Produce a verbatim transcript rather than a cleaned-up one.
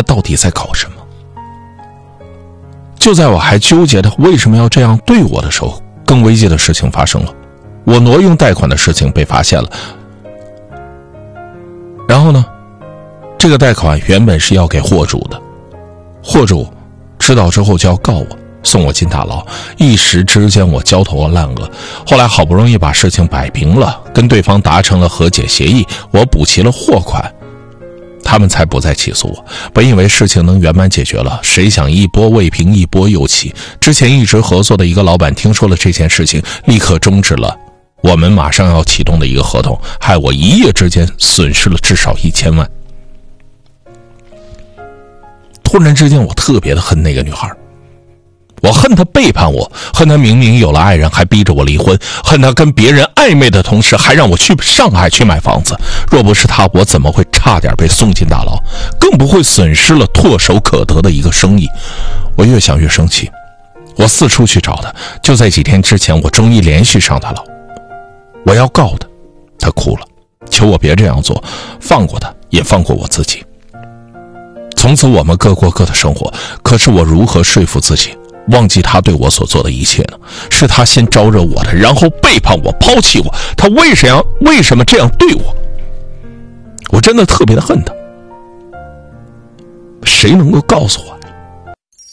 到底在搞什么。就在我还纠结他为什么要这样对我的时候，更危急的事情发生了，我挪用贷款的事情被发现了。然后呢，这个贷款原本是要给货主的，货主知道之后就要告我，送我进大牢，一时之间我焦头烂额。后来好不容易把事情摆平了，跟对方达成了和解协议，我补齐了货款，他们才不再起诉我。本以为事情能圆满解决了，谁想一波未平一波又起。之前一直合作的一个老板听说了这件事情，立刻终止了我们马上要启动的一个合同，害我一夜之间损失了至少一千万。突然之间我特别的恨那个女孩，我恨她背叛我，恨她明明有了爱人还逼着我离婚，恨她跟别人暧昧的同时还让我去上海去买房子。若不是她，我怎么会差点被送进大牢，更不会损失了唾手可得的一个生意。我越想越生气，我四处去找她。就在几天之前，我终于联系上她了，我要告她。她哭了，求我别这样做，放过她，也放过我自己。从此我们各过各的生活。可是我如何说服自己忘记他对我所做的一切呢？是他先招惹我的，然后背叛我，抛弃我。他为什么为什么这样对我？我真的特别的恨他。谁能够告诉我